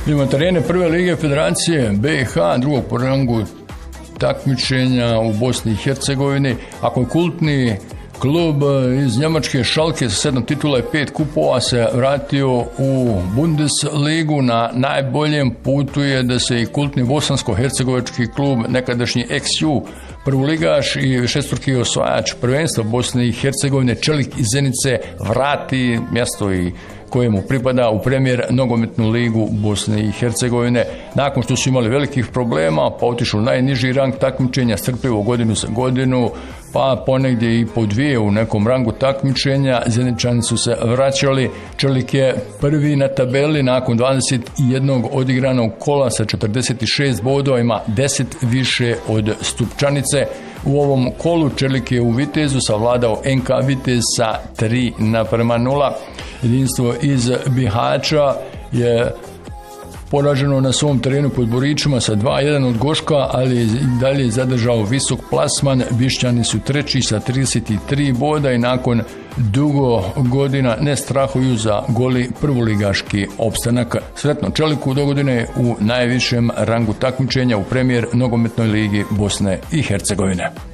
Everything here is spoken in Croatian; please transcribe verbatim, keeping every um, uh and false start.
Imamo terene prve lige Federacije B i H, drugog po rangu takmičenja u Bosni i Hercegovini. Ako je kultni klub iz Njemačke Schalke sa sedam titula i pet kupova se vratio u Bundesligu, na najboljem putu je da se i kultni bosansko-hercegovački klub, nekadašnji X U, prvoligaš i šestorki osvajač prvenstva Bosne i Hercegovine, Čelik iz Zenice, vrati mjesto i kojemu pripada u premijer nogometnu ligu Bosne i Hercegovine. Nakon što su imali velikih problema, pa otišli u najniži rang takmičenja, strpljivo godinu za godinu, pa ponegdje i po dvije u nekom rangu takmičenja, Zeničani su se vraćali. Čelik je prvi na tabeli nakon dvadeset jednog odigranog kola sa četrdeset šest bodova, ima deset više od Stupčanice. U ovom kolu Čelik je u Vitezu savladao N K Vitez sa tri naprema nula. Jedinstvo iz Bihaća je poraženo na svom terenu pod Boričima sa dva jedan od Goška, ali i dalje zadržao visok plasman. Bišćani su treći sa trideset tri boda i nakon dugo godina ne strahuju za goli prvoligaški opstanak. Sretno Čeliku do godine u najvišem rangu takmičenja u premijer nogometnoj ligi Bosne i Hercegovine.